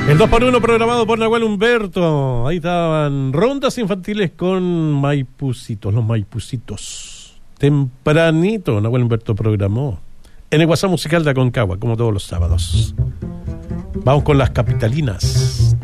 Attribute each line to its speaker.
Speaker 1: El 2x1 programado por Nahuel Humberto. Ahí estaban rondas infantiles con Maipucitos, los Maipucitos. Tempranito Nahuel Humberto programó en el WhatsApp musical de Aconcagua, como todos los sábados. Vamos con las capitalinas.